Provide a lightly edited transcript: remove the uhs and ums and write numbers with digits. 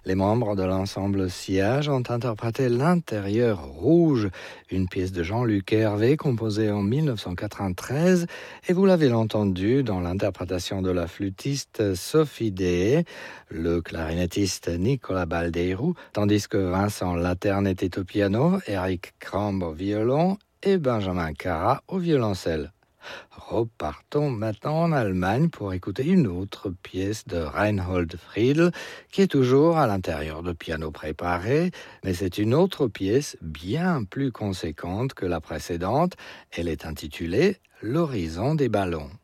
Les membres de l'ensemble Sillage ont interprété l'intérieur rouge, une pièce de Jean-Luc Hervé composée en 1993, et vous l'avez entendu dans l'interprétation de la flûtiste Sophie Deshaies, le clarinettiste Nicolas Baldeirou, tandis que Vincent Laterne était au piano, Eric Kramb au violon et Benjamin Cara au violoncelle. Repartons maintenant en Allemagne pour écouter une autre pièce de Reinhold Friedl qui est toujours à l'intérieur de piano préparé, mais c'est une autre pièce bien plus conséquente que la précédente. Elle est intitulée L'horizon des ballons.